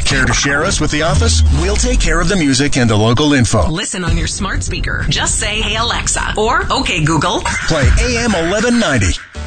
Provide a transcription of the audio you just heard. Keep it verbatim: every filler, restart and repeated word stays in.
Care to share us with the office? We'll take care of the music and the local info. Listen on your smart speaker. Just say, "Hey Alexa," or "Okay Google." Play A M eleven ninety,